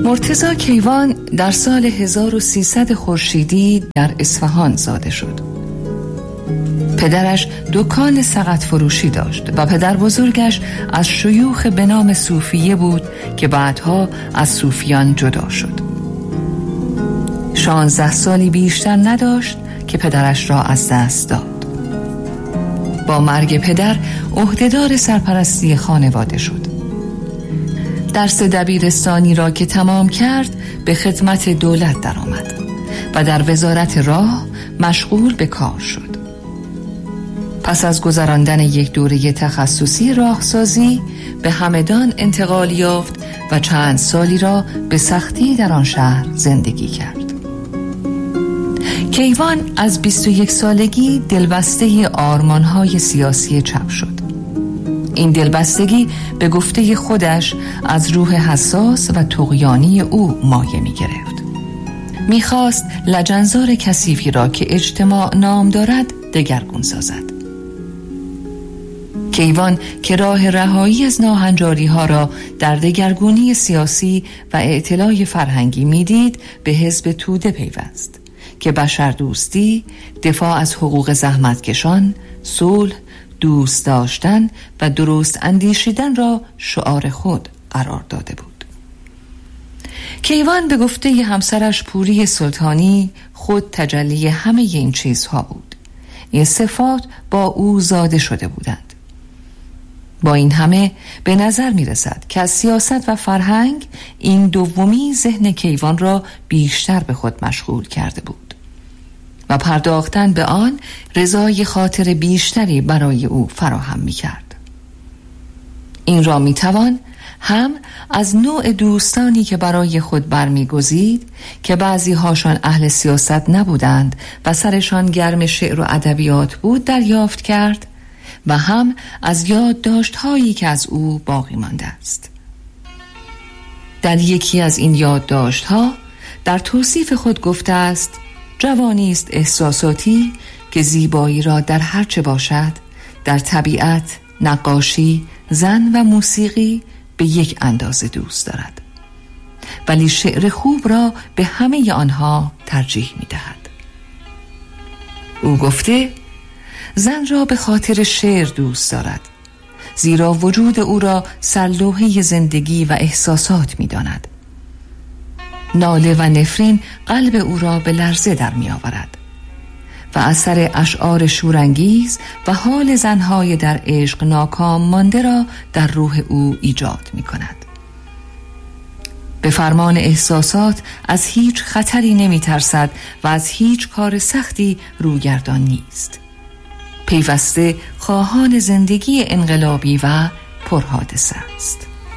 مرتضی کیوان در سال 1300 خورشیدی در اصفهان زاده شد. پدرش دکان سقط فروشی داشت و پدر بزرگش از شیوخ به نام صوفیه بود که بعدها از صوفیان جدا شد. 16 سالی بیشتر نداشت که پدرش را از دست داد. با مرگ پدر عهدهدار سرپرستی خانواده شد. درس دبیرستانی را که تمام کرد به خدمت دولت درآمد و در وزارت راه مشغول به کار شد. پس از گذراندن یک دوره تخصصی راهسازی به همدان انتقال یافت و چند سالی را به سختی در آن شهر زندگی کرد. کیوان از 21 سالگی دلبسته آرمان‌های سیاسی چپ شد. این دلبستگی به گفته خودش از روح حساس و طغیانی او مایه می گرفت. می خواست لجنزار کثیفی را که اجتماع نام دارد دگرگون سازد. کیوان که راه رهایی از ناهنجاری ها را در دگرگونی سیاسی و اعتلاع فرهنگی می دید به حزب توده پیوست که بشردوستی، دفاع از حقوق زحمتکشان، صلح، دوست داشتن و درست اندیشیدن را شعار خود قرار داده بود. کیوان به گفته همسرش پوری سلطانی خود تجلی همه این چیزها بود. این صفات با او زاده شده بودند. با این همه به نظر می رسد که از سیاست و فرهنگ این دومی ذهن کیوان را بیشتر به خود مشغول کرده بود و پرداختن به آن رضای خاطر بیشتری برای او فراهم می کرد. این را می توان هم از نوع دوستانی که برای خود برمی گزید که بعضی هاشان اهل سیاست نبودند و سرشان گرم شعر و ادبیات بود دریافت کرد و هم از یادداشت‌هایی که از او باقی مانده است. در یکی از این یادداشت‌ها در توصیف خود گفته است: جوانی است احساساتی که زیبایی را در هر چه باشد، در طبیعت، نقاشی، زن و موسیقی به یک اندازه دوست دارد، ولی شعر خوب را به همه آنها ترجیح می دهد. او گفته زن را به خاطر شعر دوست دارد، زیرا وجود او را سرلوحه زندگی و احساسات می داند. ناله و نفرین قلب او را به لرزه در می آورد و اثر اشعار شورانگیز و حال زنهای در عشق ناکام مانده را در روح او ایجاد می کند. به فرمان احساسات از هیچ خطری نمی ترسد و از هیچ کار سختی روگردان نیست. پیوسته خواهان زندگی انقلابی و پرحادثه است.